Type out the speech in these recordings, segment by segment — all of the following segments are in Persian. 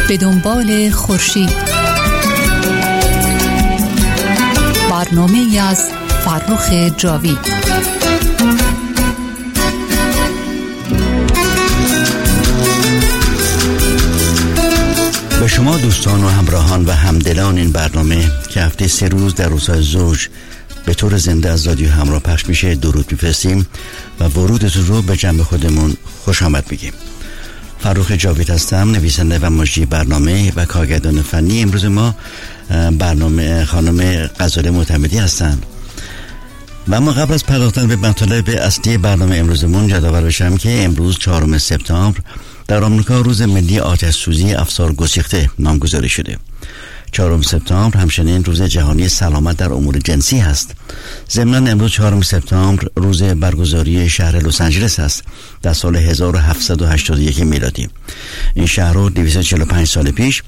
به دنبال خورشید. برنامه‌ای از فرخ جاوید. به شما دوستان و همراهان و همدلان این برنامه که هفته 3 روز در روزهای زوج به طور زنده از رادیو همراه پخش میشه درود می‌فرستیم و ورودتون رو به جنب خودمون خوش آمد بگیم. فرخ جاوید هستم، نویسنده و مجری برنامه و کارگردان فنی. امروز ما برنامه خانم غزاله معتمدی هستن و اما قبل از پرداختن به مطالب اصلی برنامه امروزمون یادآور بشم که امروز 4 سپتامبر در آمریکا روز ملی آتش‌سوزی افسار گسیخته نامگذاری شده. 4 سپتامبر همچنین روز جهانی سلامت در امور جنسی هست. ضمناً امروز 4 سپتامبر روز برگزاری شهر لس آنجلس است در سال 1781 میلادی. این شهر رو 245 سال پیش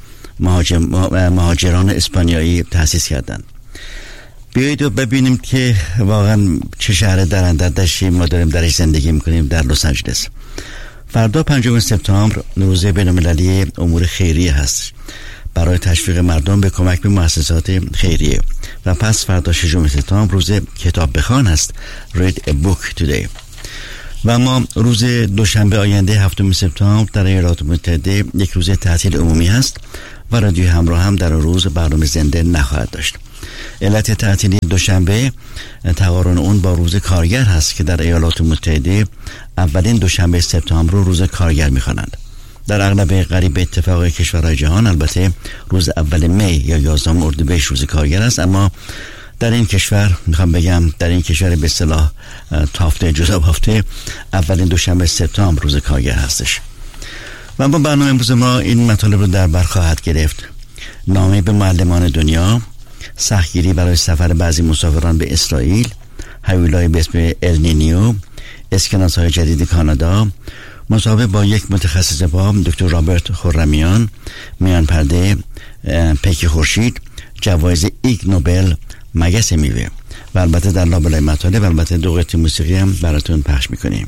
مهاجران اسپانیایی تأسیس کردند. بیایید و ببینیم که واقعا چه شهر درنده‌ای ما داریم درش زندگی میکنیم در لس آنجلس. فردا 5 سپتامبر روز بین‌المللی امور خیریه هست برای تشویق مردم به کمک به مؤسسات خیریه و پس فردا 6 سپتامبر روز کتاب بخوان هست Read a Book Today. و ما روز دوشنبه آینده 7 سپتامبر در ایالات متحده یک روز تعطیل عمومی هست و رادیو همراه هم در روز برنامه زنده نخواهد داشت. علت تعطیلی دوشنبه تقارن اون با روز کارگر هست که در ایالات متحده اولین دوشنبه سپتامبر رو روز کارگر می‌خوانند. در اغلب قریب اتفاق کشورهای جهان البته روز اول می یا 11 اردیبهشت روز کارگر است، اما در این کشور میخوام بگم در این کشور به اصطلاح تافته جدا بافته اولین دوشنبه سپتامبر روز کارگر هستش. و اما برنامه امروز ما این مطالب رو در بر خواهد گرفت: نامه به معلمان دنیا، سختگیری برای سفر بعضی مسافران به اسرائیل، هیولای به اسم النینیو، اسکناس‌های جدید کانادا، مصاحبه با یک متخصص پا دکتر رابرت خرمیان، میان پرده پیک خورشید، جوایز ایگ نوبل، مگس میوه و البته در لابلای مطالب البته 2 قطعه موسیقی هم براتون پخش میکنیم.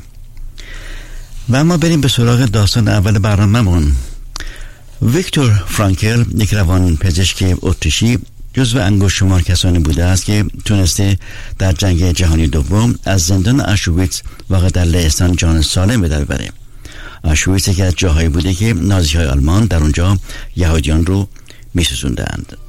و اما بریم به سراغ داستان اول برنامه‌مون. ویکتور فرانکل یک روان پزشک اتریشی جزو انگشت شمار کسانی بوده است که تونسته در جنگ جهانی دوم از زندان آشویتز واقع در لهستان جان سالم به در ببره. آشویتز که از جاهایی بوده که نازی‌های آلمان در اونجا یهودیان رو می‌سوزوندند.